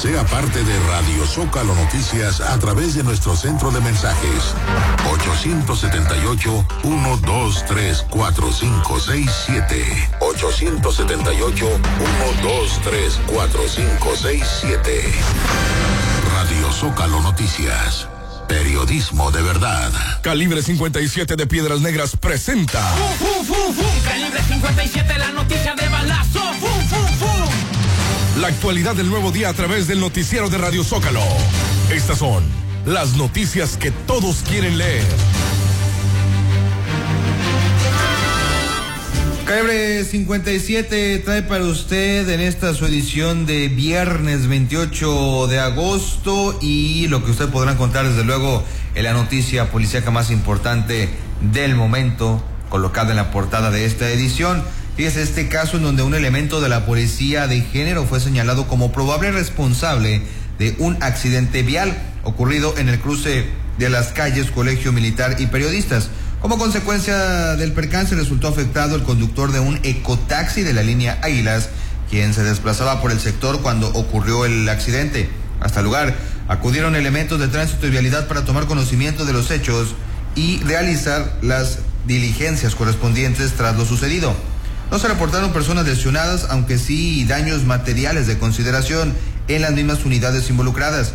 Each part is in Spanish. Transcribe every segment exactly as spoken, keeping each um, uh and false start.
Sea parte de Radio Zócalo Noticias a través de nuestro centro de mensajes ocho siete ocho, uno dos tres, cuatro cinco seis siete. ocho siete ocho, uno dos tres, cuatro cinco seis siete. Radio Zócalo Noticias. Periodismo de verdad. Calibre cincuenta y siete de Piedras Negras presenta. ¡Fum, fum, fum, fum! Calibre cincuenta y siete, la noticia de balazo. ¡Fum, fum, fum! La actualidad del nuevo día a través del noticiero de Radio Zócalo. Estas son las noticias que todos quieren leer. Calibre cincuenta y siete trae para usted en esta su edición de viernes veintiocho de agosto y lo que usted podrá encontrar desde luego en la noticia policíaca más importante del momento, colocada en la portada de esta edición. Fíjese este caso en donde un elemento de la policía de género fue señalado como probable responsable de un accidente vial ocurrido en el cruce de las calles Colegio Militar y Periodistas. Como consecuencia del percance resultó afectado el conductor de un ecotaxi de la línea Águilas, quien se desplazaba por el sector cuando ocurrió el accidente. Hasta el lugar acudieron elementos de tránsito y vialidad para tomar conocimiento de los hechos y realizar las diligencias correspondientes tras lo sucedido. No se reportaron personas lesionadas, aunque sí daños materiales de consideración en las mismas unidades involucradas.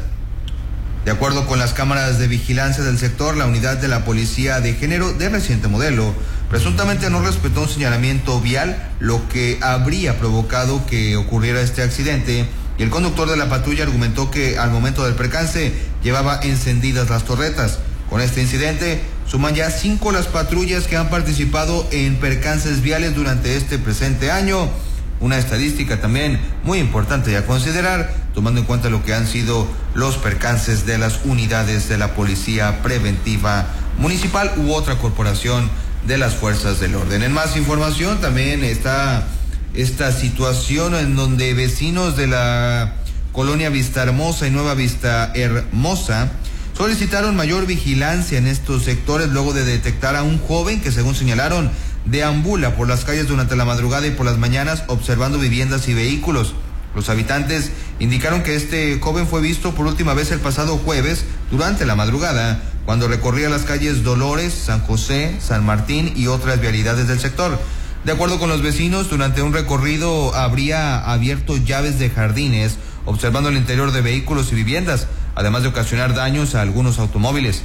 De acuerdo con las cámaras de vigilancia del sector, la unidad de la policía de género de reciente modelo presuntamente no respetó un señalamiento vial, lo que habría provocado que ocurriera este accidente, y el conductor de la patrulla argumentó que al momento del percance llevaba encendidas las torretas. Con este incidente suman ya cinco las patrullas que han participado en percances viales durante este presente año. Una estadística también muy importante a considerar, tomando en cuenta lo que han sido los percances de las unidades de la Policía Preventiva Municipal u otra corporación de las fuerzas del orden. En más información también está esta situación en donde vecinos de la colonia Vista Hermosa y Nueva Vista Hermosa solicitaron mayor vigilancia en estos sectores luego de detectar a un joven que, según señalaron, deambula por las calles durante la madrugada y por las mañanas observando viviendas y vehículos. Los habitantes indicaron que este joven fue visto por última vez el pasado jueves durante la madrugada, cuando recorría las calles Dolores, San José, San Martín y otras vialidades del sector. De acuerdo con los vecinos, durante un recorrido habría abierto llaves de jardines, observando el interior de vehículos y viviendas, además de ocasionar daños a algunos automóviles.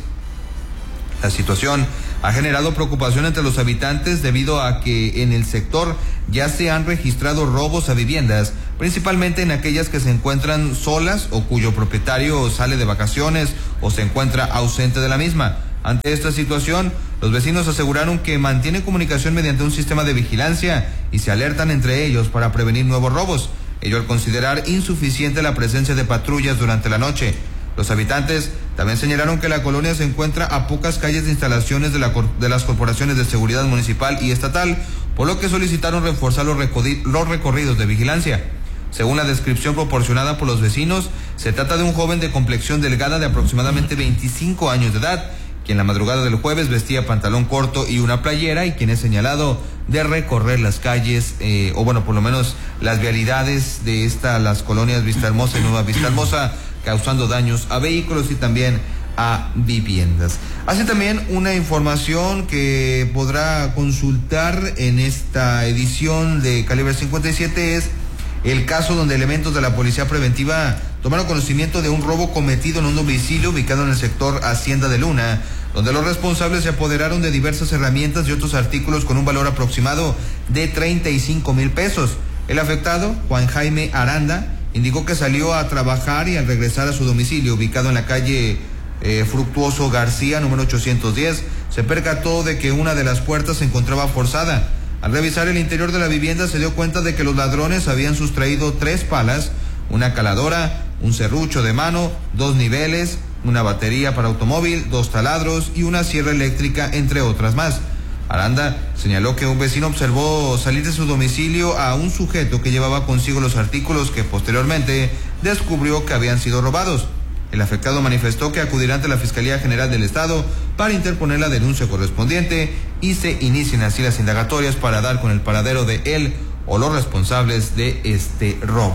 La situación ha generado preocupación entre los habitantes debido a que en el sector ya se han registrado robos a viviendas, principalmente en aquellas que se encuentran solas o cuyo propietario sale de vacaciones o se encuentra ausente de la misma. Ante esta situación, los vecinos aseguraron que mantienen comunicación mediante un sistema de vigilancia y se alertan entre ellos para prevenir nuevos robos, ello al considerar insuficiente la presencia de patrullas durante la noche. Los habitantes también señalaron que la colonia se encuentra a pocas calles de instalaciones de, la, de las corporaciones de seguridad municipal y estatal, por lo que solicitaron reforzar los, los recorridos de vigilancia. Según la descripción proporcionada por los vecinos, se trata de un joven de complexión delgada de aproximadamente veinticinco años de edad, quien la madrugada del jueves vestía pantalón corto y una playera y quien es señalado de recorrer las calles, eh, o bueno, por lo menos las vialidades de esta, las colonias Vista Hermosa y Nueva Vista Hermosa, causando daños a vehículos y también a viviendas. Así también una información que podrá consultar en esta edición de Calibre cincuenta y siete es el caso donde elementos de la Policía Preventiva tomaron conocimiento de un robo cometido en un domicilio ubicado en el sector Hacienda de Luna, donde los responsables se apoderaron de diversas herramientas y otros artículos con un valor aproximado de treinta y cinco mil pesos. El afectado, Juan Jaime Aranda, indicó que salió a trabajar y al regresar a su domicilio, ubicado en la calle eh, Fructuoso García, número ochocientos diez, se percató de que una de las puertas se encontraba forzada. Al revisar el interior de la vivienda se dio cuenta de que los ladrones habían sustraído tres palas, una caladora, un serrucho de mano, dos niveles, una batería para automóvil, dos taladros y una sierra eléctrica, entre otras más. Aranda señaló que un vecino observó salir de su domicilio a un sujeto que llevaba consigo los artículos que posteriormente descubrió que habían sido robados. El afectado manifestó que acudirá ante la Fiscalía General del Estado para interponer la denuncia correspondiente y se inician así las indagatorias para dar con el paradero de él o los responsables de este robo.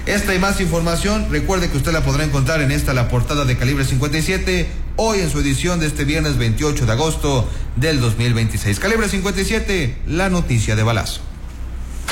Esta y más información, recuerde que usted la podrá encontrar en esta, la portada de Calibre cincuenta y siete, hoy en su edición de este viernes veintiocho de agosto del dos mil veintiséis. Calibre cincuenta y siete, la noticia de balazo.